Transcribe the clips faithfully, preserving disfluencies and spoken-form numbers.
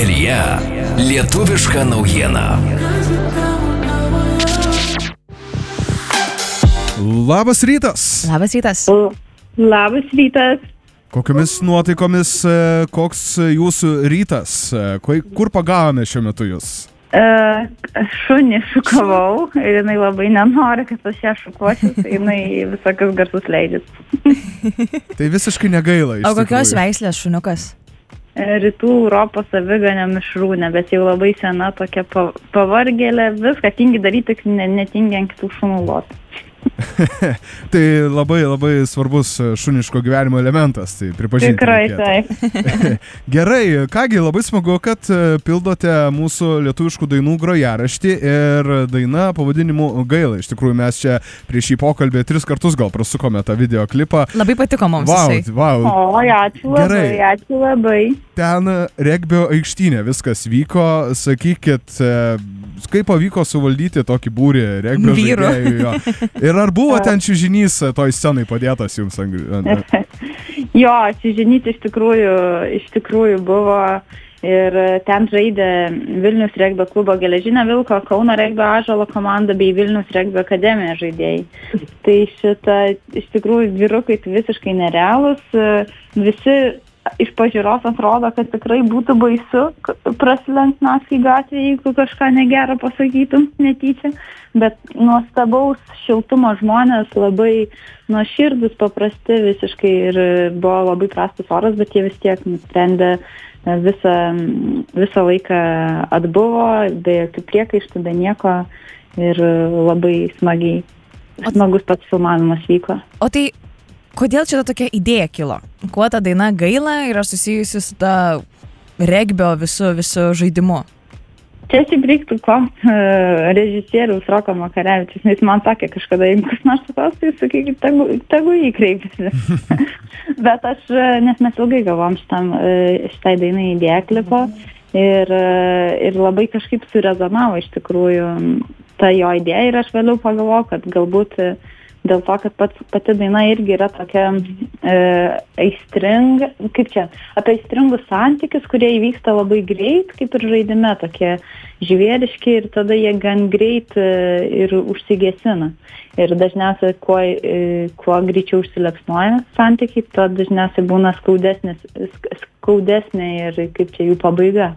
kelyje lietuviška naujiena. Labas rytas. Labas rytas. Labas rytas. Kokiomis nuotaikomis, koks jūsų rytas? Kur pagavome šiuo metu jūs? Uh, šunį šukavau ir jinai labai nenori, kad aš ją šukuosiu, tai jinai visokius garsus leidžiu. Tai visiškai negaila iš O kokios tikrųjų. veislės šuniukas? Rytų Europos aviganio mišrūnė, bet jau labai sena tokia pa- pavargėlė, viską tingi daryti, tik ne, netingi ant kitų šunų lotų. Tai labai labai svarbus šuniško gyvenimo elementas, tai pripažinti. Tikrai reikėtų. taip. Gerai, kągi, labai smagu, kad pildote mūsų lietuviškų dainų grojaraštį ir daina pavadinimu Gaila. Iš tikrųjų, mes čia prieš šį pokalbį tris kartus gal prasukome tą videoklipą. Labai patiko mums Wow, jisai. wow. O, ačiū labai, Gerai. ačiū labai. Ten regbio aikštynė viskas vyko. Sakykit, e, kaip pavyko suvaldyti tokį būrį regbio Vyrų. žaidėjų? Jo. Ir ar buvo ten čiužinys toj scenai padėtas jums? ant- ant- Jo, čiužinys iš tikrųjų, iš tikrųjų buvo ir ten žaidė Vilnius regbio klubo Geležinio Vilko, Kauno regbio Ąžuolo komanda bei Vilnius regbio akademija žaidėjai. Tai šita iš tikrųjų vyrukai visiškai nerealūs, visi iš pažiūros atrodo, kad tikrai būtų baisu k- prasilenkt naktį gatvėje, jeigu kažką negerą pasakytum netyčia, bet nuostabaus šiltumo žmonės, labai nuoširdūs, paprasti visiškai ir buvo labai prastas oras, bet jie vis tiek nusprendė visą, visą laiką atbuvo, be jokių priekaištų, be nieko ir labai smagiai, smagus pats filmavimas vyko. O tai kodėl čia ta tokia idėja kilo? Kuo ta daina Gaila yra susijusi su ta regbio visu, visu žaidimu? Čia šiaip reiktų klausti uh, režisieriaus Roko Makarevičius, nes man sakė kažkada, jeigu kas nors supras, tai sakykit, tegu, tegu jį kreipėsi. Bet aš, uh, nes mes ilgai galvom šitam, uh, šitai dainai idėją klipo ir, uh, ir labai kažkaip surezonavo iš tikrųjų ta jo idėja ir aš vėliau pagalvojau, kad galbūt uh, dėl to, kad pats, pati daina irgi yra tokia e, aistringa, kaip čia, apie aistringus santykius, kurie įvyksta labai greit, kaip ir žaidime, tokie žvėriški ir tada jie gan greit e, ir užsigesina. Ir dažniausiai, kuo, e, kuo greičiau užsilepsnoja santykiai, to dažniausiai būna skaudesnė, skaudesnė ir kaip čia jų pabaiga.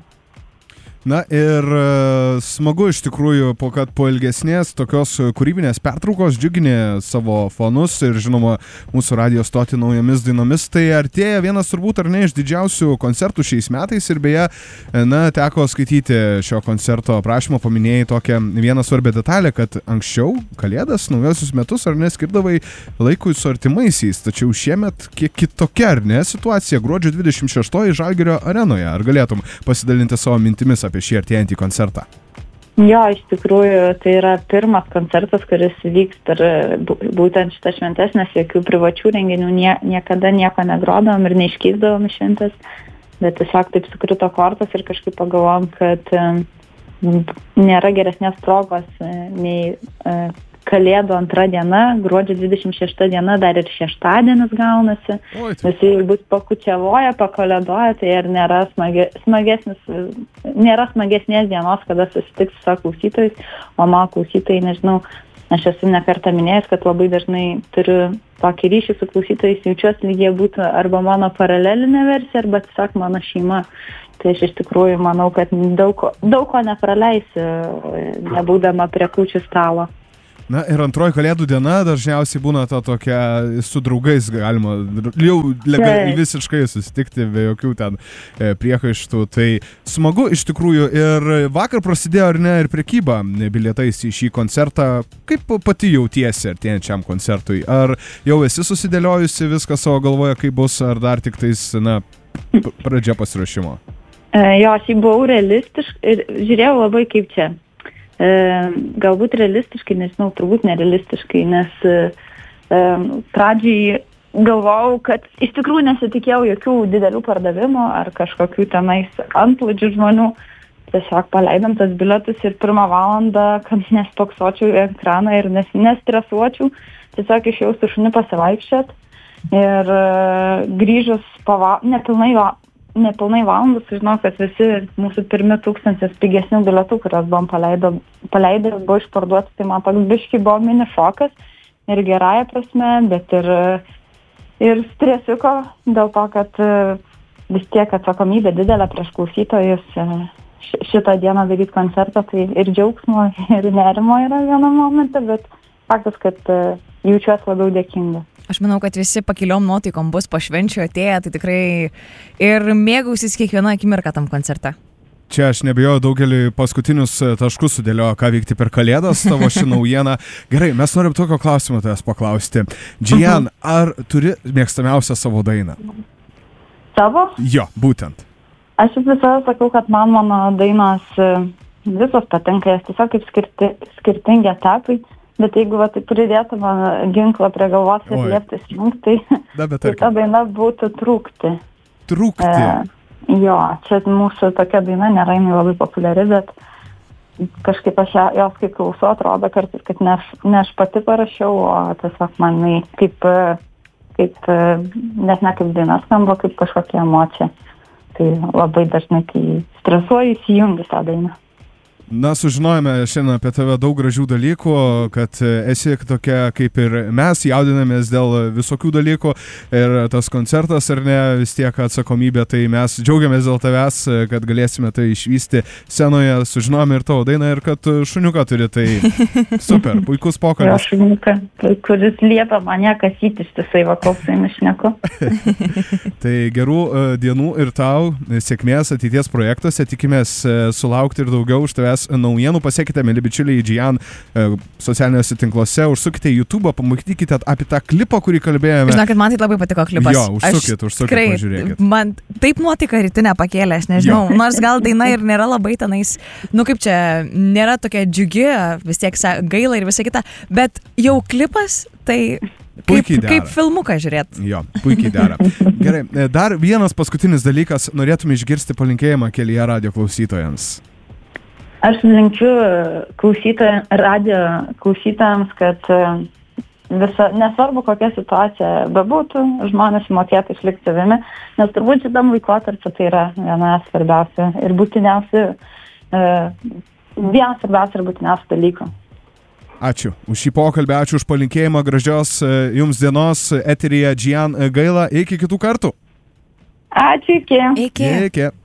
Na ir e, smagu iš tikrųjų, po, kad po ilgesnės tokios kūrybinės pertraukos džiuginė savo fanus ir žinoma mūsų radijo stotį naujomis dainomis. Tai artėja vienas turbūt ar ne iš didžiausių koncertų šiais metais ir beje, na, teko skaityti šio koncerto aprašymą, paminėjai tokią vieną svarbią detalę, kad anksčiau Kalėdas, naujosius metus ar ne skirdavai laikui su artimaisiais, tačiau šiemet kiek kitokia ar ne situacija gruodžio dvidešimt šeštoji Žalgirio arenoje. Ar galėtum pasidalinti savo mintimis apie šį artėjantį koncertą? Jo, iš tikrųjų, tai yra pirmas koncertas, kuris vyks per būtent šitą šventes, nes jokių privačių renginių nie, niekada nieko negrodom ir neiškeisdavom šventes, bet tiesiog taip sukrito kortas ir kažkaip pagalvom, kad um, nėra geresnės progos nei uh, Kalėdų antra diena, gruodžio dvidešimt šešta diena, dar ir šeštadienis gaunasi. Oi, tai. Visi bus pakučiavoja, pakalėdoja, tai ir nėra, smagi, smagesnis, nėra smagesnės dienos, kada susitiks su savo klausytojais, o mano klausytojai, nežinau, aš esu ne kartą minėjęs, kad labai dažnai turiu tokį ryšį su klausytojais, jaučiuosi lygiai būtų arba mano paralelinė versija, arba tiesiog mano šeima. Tai aš iš tikrųjų manau, kad daug, ko- daug ko nepraleisiu, nebūdama prie kūčių stalo. Na ir antroji Kalėdų diena dažniausiai būna ta tokia su draugais galima jau legaliai Taip. visiškai susitikti be jokių ten e, priekaištų. Tai smagu iš tikrųjų ir vakar prasidėjo ar ne ir prekyba bilietais į šį koncertą. Kaip pati jautiesi artėjančiam koncertui? Ar jau esi susidėliojusi viską savo galvoje, kaip bus, ar dar tik tais, na, p- pradžia pasiruošimo? E, Jo, aš jį buvau realistiškai ir žiūrėjau labai kaip čia. E, galbūt realistiškai, nežinau, turbūt nerealistiškai, nes e, e, pradžiai galvojau, kad iš tikrųjų nesitikėjau jokių didelių pardavimų ar kažkokių tenais antplūdžių žmonių. Tiesiog paleidom tas bilietus ir pirmą valandą, kad nespoksočiau į ekraną ir nes, nestresuočiau, tiesiog išėjau su šuniu pasivaikščiot ir e, grįžus pava, nepilnai va, nepilnai valandų sužinau, kad visi mūsų pirmi tūkstantis pigesnių bilietų, kuriuos buvom paleidę, paleidę buvo išparduoti, tai man toks biškai buvo mini šokas ir gerąją prasme, bet ir, ir stresiuko dėl to, kad vis tiek atsakomybė didelė prieš klausytojus šitą dieną daryti koncertą, tai ir džiaugsmo, ir nerimo yra vienam momente, bet faktas, kad jaučiuosi labiau dėkinga. Aš manau, kad visi pakiliom nuotaikom bus po švenčių atėję, tai tikrai ir mėgausis kiekvieną akimirką tam koncerte. Čia aš nebijoju, daugelį paskutinius taškus sudėliojo, ką veikti per Kalėdas, tavo ši naujiena. Gerai, mes norim tokio klausimo tavęs paklausti. Gian, ar turi mėgstamiausią savo dainą? Savo? Jo, būtent. Aš visada sakau, kad man mano dainos visos patinka, jas tiesiog kaip skirti, skirtingi etapai. Bet jeigu va, tai pridėtų man ginklą prie galvos ir liepti išjungti, tai, tai ta daina būtų Trūkti. Trūkti? E, jo, čia mūsų tokia daina nėra jinai labai populiari, bet kažkaip aš jos kaip klausau, atrodo kartais, kad ne aš, ne aš pati parašiau, o tiesiog man kaip, kaip, net ne kaip daina skamba, kaip kažkokia emocija. Tai labai dažnai, kai stresuoju, įsijungiu tą dainą. Na, sužinojome šiandien apie tave daug gražių dalykų, kad esi tokia kaip ir mes, jaudinamės dėl visokių dalykų ir tas koncertas ar ne, vis tiek atsakomybė, tai mes džiaugiamės dėl tavęs, kad galėsime tai išvysti scenoje, sužinojome ir tavo dainą ir kad šuniuką turi, tai super, puikus pokalbis. Jo, šuniuką, kuris liepia mane kasyti ištisai vakau su jumis šneku. Tai gerų dienų ir tau, sėkmės ateities projektuose, tikimės sulaukti ir daugiau už tavęs naujienų. Pasiekite, mėly bičiuliai, Gian socialiniuose tinkluose, užsukite į YouTube, pamatykite apie tą klipą, kurį kalbėjome. Žinokit, man tai labai patiko klipas. Jo, užsukit, aš, užsukit, tikrai, pažiūrėkit. Man taip nuotaika rytinę pakėlė, aš nežinau, jo. Nors gal daina ir nėra labai tenais, nu kaip čia, nėra tokia džiugi, vis tiek gaila ir visa kita, bet jau klipas, tai kaip, kaip filmuką žiūrėt. Jo, puikiai dera. Gerai, dar vienas paskutinis dalykas, norėtume išgirsti palinkėjimą kelyje radio klausytojams. Aš linkiu klausytojams, radio klausytojams, kad visa, nesvarbu kokia situacija bebūtų, žmonės mokėtų išlikti savimi, nes turbūt šitam laikotarpiu tai yra viena svarbiausia ir būtiniausia, vienas svarbiausia ir būtiniausia dalykų. Ačiū už šį pokalbį, ačiū už palinkėjimą, gražios jums dienos, eteryje Gian Gaila, iki kitų kartų. Ačiū, iki. Iki. Iki.